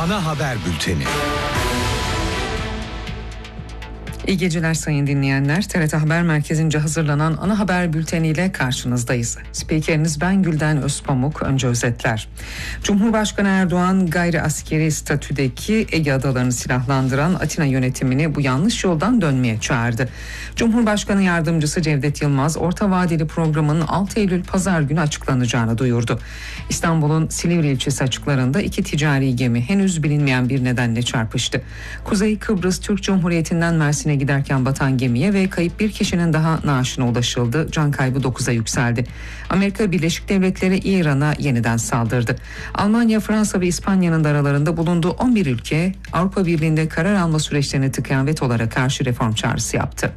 Ana haber bülteni. İyi geceler sayın dinleyenler. TRT Haber Merkezi'nce hazırlanan ana haber bülteniyle karşınızdayız. Spikeriniz ben Gülden Özpamuk. Önce özetler. Cumhurbaşkanı Erdoğan gayri askeri statüdeki Ege Adalarını silahlandıran Atina yönetimini bu yanlış yoldan dönmeye çağırdı. Cumhurbaşkanı Yardımcısı Cevdet Yılmaz orta vadeli programın 6 Eylül Pazar günü açıklanacağını duyurdu. İstanbul'un Silivri ilçesi açıklarında 2 ticari gemi henüz bilinmeyen bir nedenle çarpıştı. Kuzey Kıbrıs Türk Cumhuriyeti'nden Mersin'e giderken batan gemiye ve kayıp bir kişinin daha naaşına ulaşıldı. Can kaybı 9'a yükseldi. Amerika Birleşik Devletleri İran'a yeniden saldırdı. Almanya, Fransa ve İspanya'nın da aralarında bulunduğu 11 ülke Avrupa Birliği'nde karar alma süreçlerini tıkayan vetolara karşı reform çağrısı yaptı.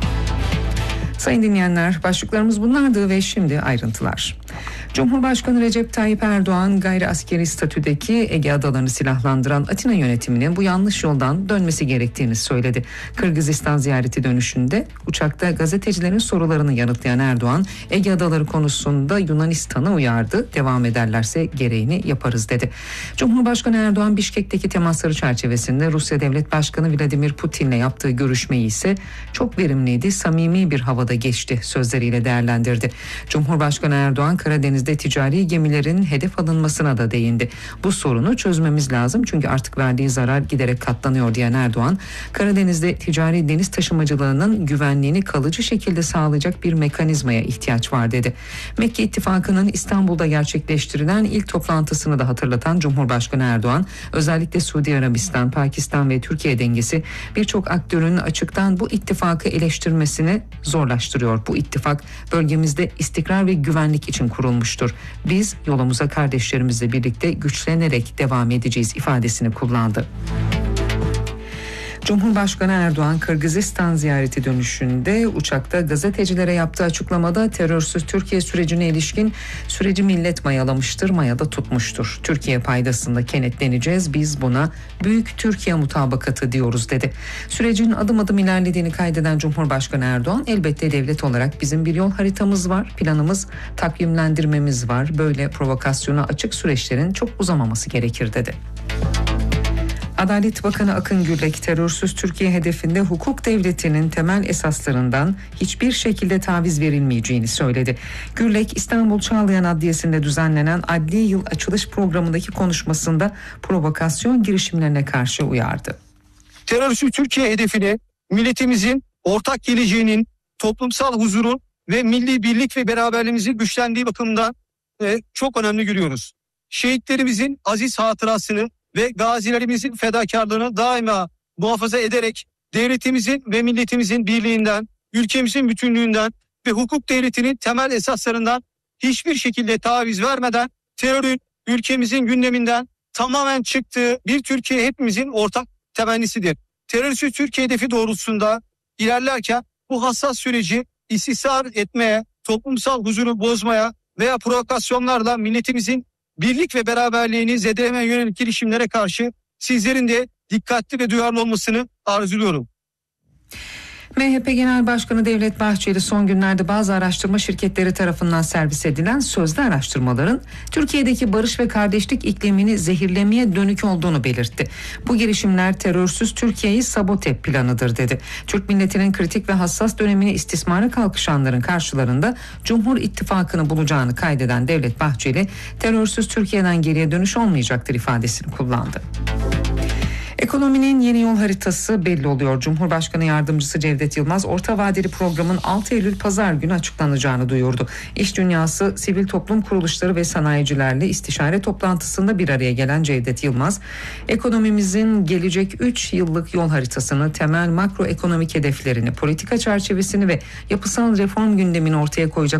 Sayın dinleyenler, başlıklarımız bunlardı ve şimdi ayrıntılar. Cumhurbaşkanı Recep Tayyip Erdoğan gayri askeri statüdeki Ege Adalarını silahlandıran Atina yönetiminin bu yanlış yoldan dönmesi gerektiğini söyledi. Kırgızistan ziyareti dönüşünde uçakta gazetecilerin sorularını yanıtlayan Erdoğan, Ege Adaları konusunda Yunanistan'ı uyardı. Devam ederlerse gereğini yaparız dedi. Cumhurbaşkanı Erdoğan Bişkek'teki temasları çerçevesinde Rusya Devlet Başkanı Vladimir Putin'le yaptığı görüşmeyi ise çok verimliydi, samimi bir havada geçti sözleriyle değerlendirdi. Cumhurbaşkanı Erdoğan Karadeniz'de ticari gemilerin hedef alınmasına da değindi. Bu sorunu çözmemiz lazım çünkü artık verdiği zarar giderek katlanıyor diyen Erdoğan, Karadeniz'de ticari deniz taşımacılığının güvenliğini kalıcı şekilde sağlayacak bir mekanizmaya ihtiyaç var dedi. Mekke İttifakı'nın İstanbul'da gerçekleştirilen ilk toplantısını da hatırlatan Cumhurbaşkanı Erdoğan, özellikle Suudi Arabistan, Pakistan ve Türkiye dengesi birçok aktörün açıktan bu ittifakı eleştirmesini zorlaştırıyor. Bu ittifak bölgemizde istikrar ve güvenlik için kurulmuştur. Biz yolumuza kardeşlerimizle birlikte güçlenerek devam edeceğiz ifadesini kullandı. Cumhurbaşkanı Erdoğan Kırgızistan ziyareti dönüşünde uçakta gazetecilere yaptığı açıklamada terörsüz Türkiye sürecine ilişkin süreci millet mayalamıştır, mayada tutmuştur. Türkiye paydasında kenetleneceğiz, biz buna Büyük Türkiye mutabakatı diyoruz dedi. Sürecin adım adım ilerlediğini kaydeden Cumhurbaşkanı Erdoğan, elbette devlet olarak bizim bir yol haritamız var, planımız, takvimlendirmemiz var. Böyle provokasyona açık süreçlerin çok uzamaması gerekir dedi. Adalet Bakanı Akın Gürlek, terörsüz Türkiye hedefinde hukuk devletinin temel esaslarından hiçbir şekilde taviz verilmeyeceğini söyledi. Gürlek, İstanbul Çağlayan Adliyesi'nde düzenlenen Adli Yıl Açılış Programı'ndaki konuşmasında provokasyon girişimlerine karşı uyardı. Terörsüz Türkiye hedefini milletimizin ortak geleceğinin, toplumsal huzurun ve milli birlik ve beraberliğimizin güçlendiği bakımından çok önemli görüyoruz. Şehitlerimizin aziz hatırasını ve gazilerimizin fedakarlığını daima muhafaza ederek devletimizin ve milletimizin birliğinden, ülkemizin bütünlüğünden ve hukuk devletinin temel esaslarından hiçbir şekilde taviz vermeden terörün ülkemizin gündeminden tamamen çıktığı bir Türkiye hepimizin ortak temennisidir. Terörsüz Türkiye hedefi doğrultusunda ilerlerken bu hassas süreci istismar etmeye, toplumsal huzuru bozmaya veya provokasyonlarla milletimizin birlik ve beraberliğini zedelemeye yönelik girişimlere karşı sizlerin de dikkatli ve duyarlı olmasını arzuluyorum. MHP Genel Başkanı Devlet Bahçeli son günlerde bazı araştırma şirketleri tarafından servis edilen sözlü araştırmaların Türkiye'deki barış ve kardeşlik iklimini zehirlemeye dönük olduğunu belirtti. Bu girişimler terörsüz Türkiye'yi sabote planıdır dedi. Türk milletinin kritik ve hassas dönemini istismara kalkışanların karşılarında Cumhur İttifakı'nı bulacağını kaydeden Devlet Bahçeli, terörsüz Türkiye'den geriye dönüş olmayacaktır ifadesini kullandı. Ekonominin yeni yol haritası belli oluyor. Cumhurbaşkanı Yardımcısı Cevdet Yılmaz orta vadeli programın 6 Eylül Pazar günü açıklanacağını duyurdu. İş dünyası, sivil toplum kuruluşları ve sanayicilerle istişare toplantısında bir araya gelen Cevdet Yılmaz, ekonomimizin gelecek 3 yıllık yol haritasını, temel makroekonomik hedeflerini, politika çerçevesini ve yapısal reform gündemini ortaya koyacak